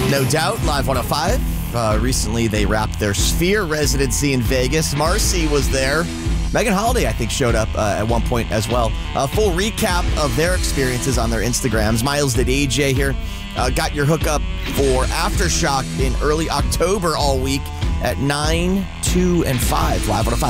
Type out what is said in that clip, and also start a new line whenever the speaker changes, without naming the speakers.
No Doubt, Live 105. Recently, they wrapped their Sphere residency in Vegas. Marcy was there. Megan Holiday, I think, showed up at one point as well. A full recap of their experiences on their Instagrams. Miles the DJ here. Got your hookup for Aftershock in early October all week at 9, 2, and 5. Live 105.